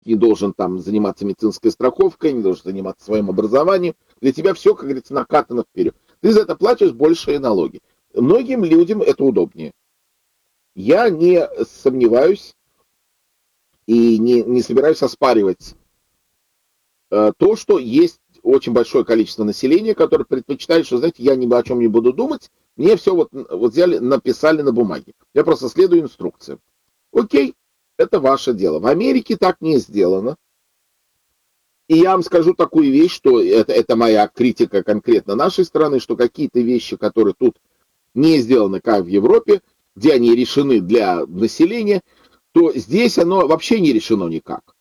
не должен там заниматься медицинской страховкой, не должен заниматься своим образованием. Для тебя все, как говорится, накатано вперед. Ты за это платишь большие налоги. Многим людям это удобнее. Я не сомневаюсь и не собираюсь оспаривать то, что есть очень большое количество населения, которое предпочитает, что, знаете, я ни о чем не буду думать, мне все вот взяли, написали на бумаге. Я просто следую инструкциям. Окей, это ваше дело. В Америке так не сделано. И я вам скажу такую вещь, что это моя критика конкретно нашей страны, что какие-то вещи, которые тут не сделаны, как в Европе, где они решены для населения, то здесь оно вообще не решено никак.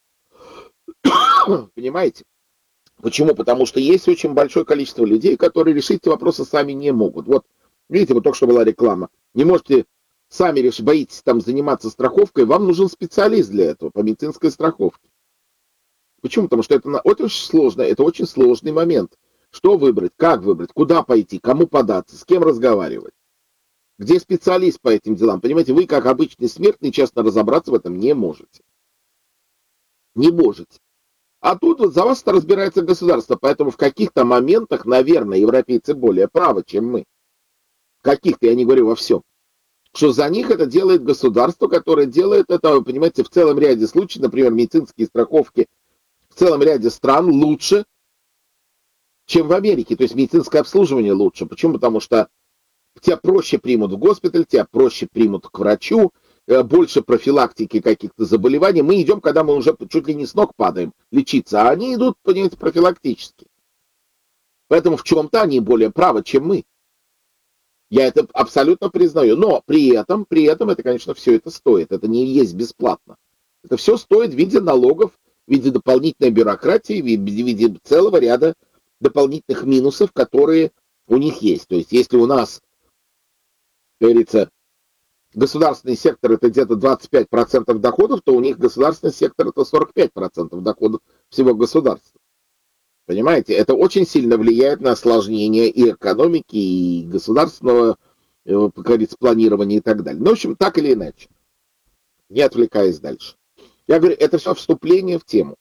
Понимаете? Почему? Потому что есть очень большое количество людей, которые решить эти вопросы сами не могут. Вот, видите, вот только что была реклама. Не можете сами решить, боитесь там заниматься страховкой, вам нужен специалист для этого, по медицинской страховке. Почему? Потому что это очень сложно, это очень сложный момент. Что выбрать, как выбрать, куда пойти, кому податься, с кем разговаривать. Где специалист по этим делам? Понимаете, вы, как обычный смертный, честно разобраться в этом не можете. Не можете. А тут вот за вас это разбирается государство, поэтому в каких-то моментах, наверное, европейцы более правы, чем мы. В каких-то, я не говорю во всем. Что за них это делает государство, которое делает это, вы понимаете, в целом ряде случаев, например, медицинские страховки в целом ряде стран лучше, чем в Америке. То есть медицинское обслуживание лучше. Почему? Потому что тебя проще примут в госпиталь, тебя проще примут к врачу, больше профилактики каких-то заболеваний. Мы идем, когда мы уже чуть ли не с ног падаем лечиться, а они идут, понимаете, профилактически. Поэтому в чем-то они более правы, чем мы. Я это абсолютно признаю. Но при этом это, конечно, все это стоит. Это не есть бесплатно. Это все стоит в виде налогов, в виде дополнительной бюрократии, в виде целого ряда дополнительных минусов, которые у них есть. То есть если у нас, как говорится, государственный сектор это где-то 25% доходов, то у них государственный сектор это 45% доходов всего государства. Понимаете, это очень сильно влияет на осложнение и экономики, и государственного, как говорится, планирования и так далее. Ну, в общем, так или иначе, не отвлекаясь дальше. Я говорю, это все вступление в тему.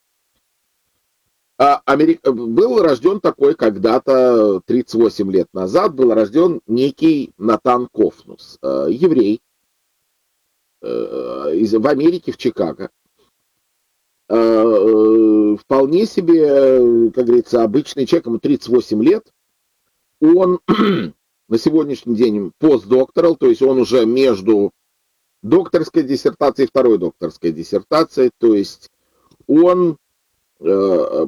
Был рожден такой когда-то, 38 лет назад, был рожден некий Натан Кофнус, еврей, в Америке, в Чикаго. Вполне себе, как говорится, обычный человек, ему 38 лет. Он на сегодняшний день постдокторал, то есть он уже между докторской диссертацией и второй докторской диссертацией, то есть он то,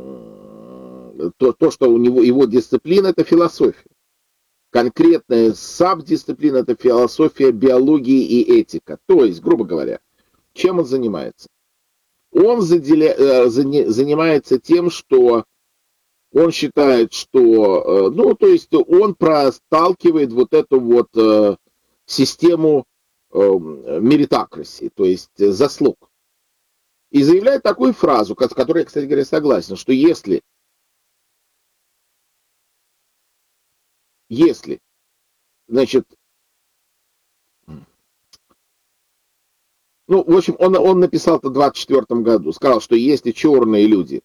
что у него, его дисциплина, это философия. Конкретная сабдисциплина, это философия, биологии и этика. То есть, грубо говоря, чем он занимается? Он занимается тем, что он считает, что, ну, то есть он просталкивает вот эту вот систему меритокраси, то есть заслуг. И заявляет такую фразу, с которой я, кстати говоря, согласен, что если, значит, ну, в общем, он написал это в 24 году, сказал, что если черные люди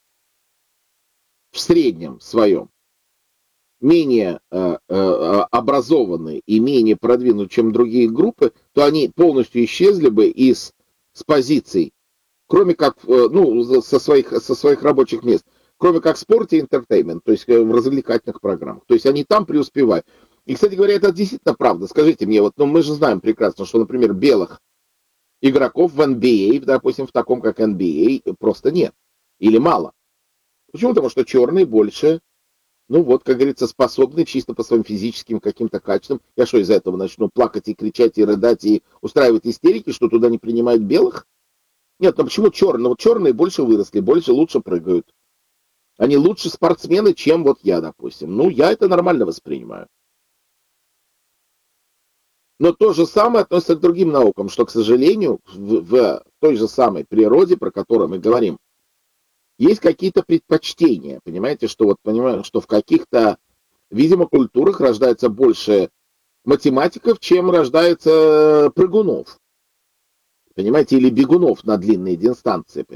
в среднем своем менее образованы и менее продвинуты, чем другие группы, то они полностью исчезли бы с позиций, кроме как, ну, со своих рабочих мест, кроме как в спорте и entertainment, то есть в развлекательных программах. То есть они там преуспевают. И, кстати говоря, это действительно правда. Скажите мне, вот, ну, мы же знаем прекрасно, что, например, белых игроков в NBA, допустим, в таком, как NBA, просто нет. Или мало. Почему? Потому что черные больше, ну вот, как говорится, способны чисто по своим физическим каким-то качествам. Я что, из-за этого начну плакать и кричать, и рыдать, и устраивать истерики, что туда не принимают белых? Нет, ну почему черные? Ну вот черные больше выросли, больше, лучше прыгают. Они лучше спортсмены, чем вот я, допустим. Ну, я это нормально воспринимаю. Но то же самое относится к другим наукам, что, к сожалению, в той же самой природе, про которую мы говорим, есть какие-то предпочтения. Понимаете, что вот понимаю, что в каких-то, видимо, культурах рождается больше математиков, чем рождается прыгунов. понимаете, или бегунов на длинные дистанции.